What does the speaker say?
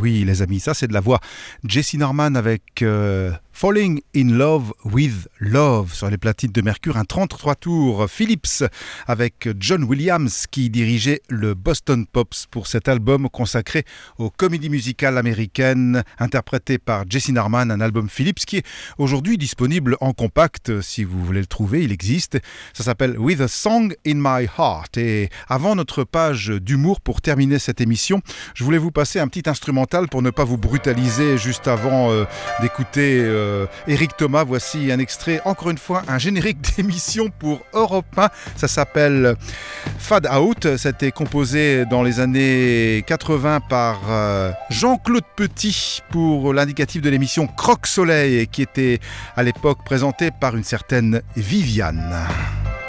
oui les amis, ça c'est de la voix Jessye Norman avec Falling in Love with Love sur les platines de Mercure, un 33 tours Philips avec John Williams qui dirigeait le Boston Pops pour cet album consacré aux comédies musicales américaines interprétées par Jessye Norman, un album Philips qui est aujourd'hui disponible en compact si vous voulez le trouver, il existe. Ça s'appelle With a Song in My Heart. Et avant notre page d'humour pour terminer cette émission, je voulais vous passer un petit instrumental pour ne pas vous brutaliser juste avant d'écouter Eric Thomas. Voici un extrait, encore une fois, un générique d'émission pour Europe 1. Ça s'appelle Fade Out. C'était composé dans les années 80 par Jean-Claude Petit pour l'indicatif de l'émission Croque Soleil qui était à l'époque présentée par une certaine Viviane.